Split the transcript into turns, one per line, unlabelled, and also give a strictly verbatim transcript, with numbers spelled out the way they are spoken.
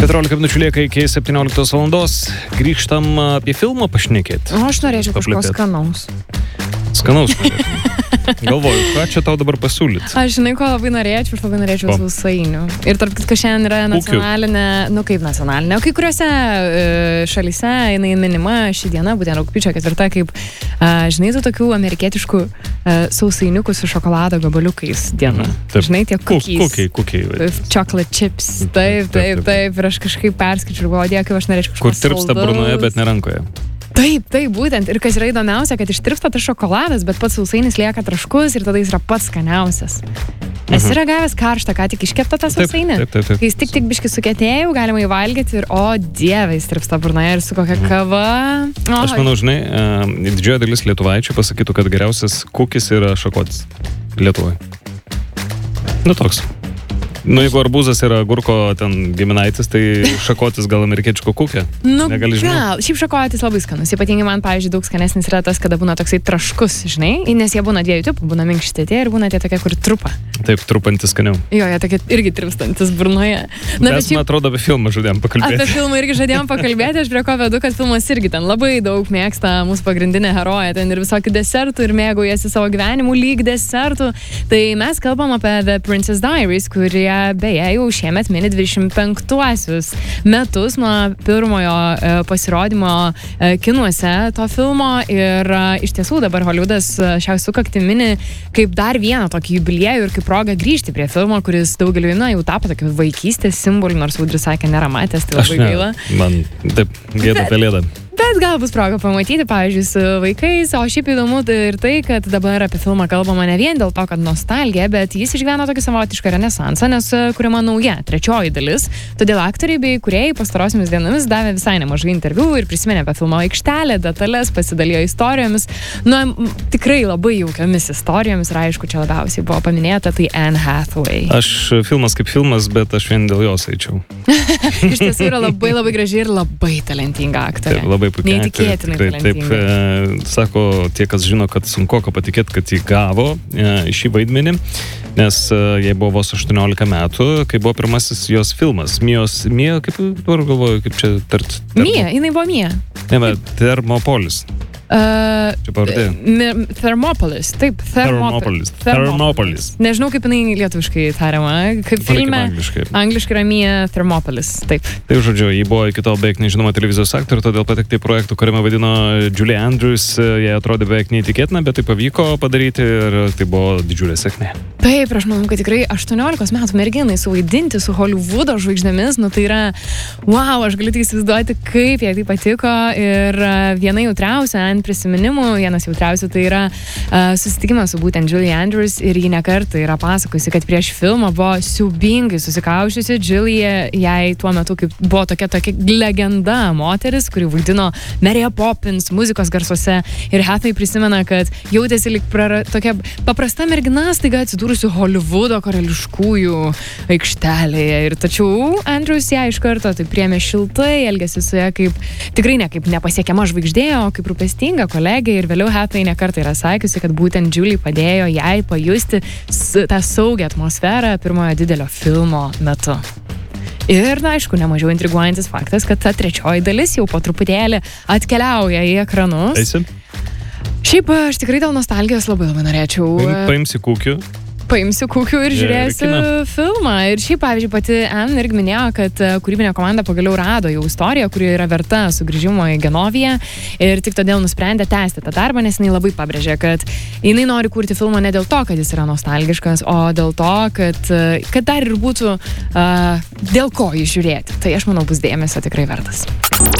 keturiolika minučių lieka iki septynioliktos valandos. Grįžtam apie filmą pašnekėti.
O aš norėčiau kažko skanaus.
Skanaus norėčiau. Galvoju, ką čia tau dabar pasiūlyti?
Aš žinai, ko labai norėčiau, aš labai norėčiau sausainių. Ir tarp kitko šiandien yra nacionalinė, nu kaip nacionalinė, o kai kuriuose e, šalyse jinai minima ši diena, būtent rugpjūčio ketvirta, kaip, e, žinai, tų tokių amerikietiškų e, sausainiukų su šokolado gabaliukais diena.
Taip.
Žinai, tie cookies.
Kukiai, kukiai.
Chocolate chips. Taip, taip, taip. Ir aš kažkaip perskaičiu ir galvoju, dėkui, aš norėčiau kažko
Kur tirpsta burnoje, bet ne rankoje.
Taip, taip, būtent. Ir kas yra įdomiausia, kad ištirpsta tas šokoladas, bet pats sausainis lieka traškus ir tada jis yra pats skaniausias. Esi ragavęs karštą, ką tik iškeptą tą sausainį?
Taip, taip, taip.
Kai jis tik tik biškį sukėtėjau, galima įvalgyti ir, o dieve, jis tirpsta burnoje ir su kokia kava. O,
Aš manau, žinai, didžioji dalis lietuvaičių pasakytų, kad geriausias kukis yra šakotis Lietuvoje. Nu toks. Nu, jeigu arbūzas yra agurko ten giminaitis, tai šakotis gal amerikietiško kukė.
Nu,
negali žinoti.
gal. Šiaip šakotis labai skanus. Ypatingai man, pavyzdžiui, daug skanesnis yra tas, kada būna toksai traškus, žinai, nes jie būna dviejų tipų, būna minkšti tie ir būna tie tokie, kur trupa.
Taip, trupantis skaniau.
Jo, jie tokie irgi tirpstantis burnoje.
Na, Mes, man atrodo, apie filmą žadėjom pakalbėti.
Apie filmą irgi žadėjom pakalbėti, aš prie ko vedu, kad filmas irgi ten labai daug mėgsta mūsų pagrindinė herojė, ten ir visokių desertų ir mėgaujasi savo gyvenimu lyg desertų. Tai mes kalbam apie The Princess Diaries, kurie beje jau šiemet mini dvidešimt penktuosius metus nuo pirmojo e, pasirodymo e, kinuose to filmo ir e, iš tiesų dabar Hollywoodas šią sukaktį mini kaip dar vieną tokį jubiliejų ir kaip progą grįžti prie filmo, kuris daugeliu na, jau tapo tokiu vaikystės simboliu, nors Audrius sakė, nėra matęs, tai labai gaila.
Man taip, gėda pelėda.
Bet gal bus proga pamatyti, pavyzdžiui, su vaikais, o šiaip įdomu tai ir tai, kad dabar apie filmą kalbama ne vien dėl to, kad nostalgija, bet jis išgyveno tokį savotišką renesansą, nes kuriama nauja, trečioji dalis. Todėl aktoriai bei kūrėjai pastarosiomis dienomis davė visai nemažai interviu ir prisiminė apie filmo aikštelę, detalės, pasidalijo istorijomis. Na, tikrai labai jaukiamis istorijomis ir aišku, čia labiausiai buvo paminėta, tai Anne Hathaway.
Aš filmas kaip filmas, bet aš vien dėl jos eičiau.
Iš tiesų yra labai labai graži ir labai talentinga aktorė.
Taip, labai puikiai.
Neįtikėtinai talentinga.
Taip, e, sako tie, kas žino, kad sunku patikėti, kad jį gavo e, šį vaidmenį, nes e, jai buvo vos aštuoniolika metų, kai buvo pirmasis jos filmas. Mijos, Mija, kaip dabar galvoju, kaip čia tart... tart
Mija, jinai buvo Mija.
Ne, bet Thermopolis.
Uh,
Čia pavardė.
Thermopolis, taip,
Thermopolis. Thermopolis.
Nežinau, kaip jinai lietuviškai tariama, kaip filme.
Angliškai.
Angliškai yra Mija Thermopolis, taip.
Tai žodžiu, jį buvo iki tol beveik nežinoma televizijos aktorė, todėl patekti į projektų, kuriame vadino Julie Andrews, jai atrodė beveik neįtikėtina, bet tai pavyko padaryti ir tai buvo didžiulė sėkmė.
Taip, aš manau, kad tikrai aštuoniolikos metų merginai suvaidinti su Hollywoodo žvaigždėmis, nu tai yra, wow, aš galiu tik įsivaizduoti, kaip jai tai patiko ir viena jautriausia prisiminimų, vienas jautriausių, tai yra uh, susitikimas su būtent Julie Andrews ir ji nekartą yra pasakojusi, kad prieš filmą buvo siaubingai susikaušiusi. Julie jai tuo metu kaip buvo tokia tokia legenda moteris, kuri vaidino Mary'ą Poppins muzikos garsuose ir Hathaway prisimena, kad jautėsi lyg prara, tokia paprasta mergina staiga atsidūrusi Hollywoodo karališkųjų aikštelėje ir tačiau Andrews ją iš karto tai priėmė šiltai, elgėsi su ja kaip tikrai ne kaip nepasiekiama žvaigždė, o kaip rūpestinga kolegė ir vėliau Hathaway nekartą yra sakiusi, kad būtent Julie padėjo jai pajusti tą saugią atmosferą pirmojo didelio filmo metu. Ir, na, aišku, nemažiau intriguojantis faktas, kad ta trečioji dalis jau po truputėlį atkeliauja į ekranus.
Eisi?
Šiaip aš tikrai dėl nostalgijos labai labai norėčiau.
Paimsi kukių.
Paimsiu kukių ir žiūrėsiu
yeah,
filmą. Ir šiaip, pavyzdžiui, pati Anne irgi minėjo, kad kūrybinė komanda pagaliau rado jau istoriją, kuri yra verta sugrįžimo į Genoviją ir tik todėl nusprendė tęsti tą darbą, nes jinai labai pabrėžė, kad jinai nori kurti filmą ne dėl to, kad jis yra nostalgiškas, o dėl to, kad, kad dar ir būtų uh, dėl ko jį žiūrėti. Tai aš manau, bus dėmesio tikrai vertas.